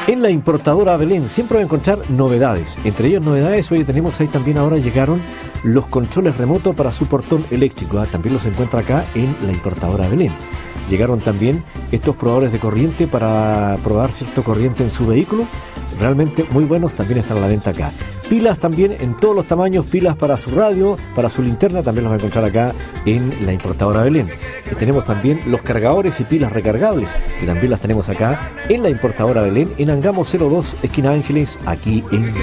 En la importadora Belén siempre va a encontrar novedades. Entre ellas novedades, hoy tenemos ahí también, ahora llegaron los controles remotos para su portón eléctrico. También los encuentra acá en la importadora Belén. Llegaron también estos probadores de corriente para probar cierto corriente en su vehículo. Realmente muy buenos, también están a la venta acá. Pilas también en todos los tamaños, pilas para su radio, para su linterna, también los va a encontrar acá en la importadora Belén. Y tenemos también los cargadores y pilas recargables, que también las tenemos acá en la importadora Belén, en Angamos 02, esquina Ángeles, aquí en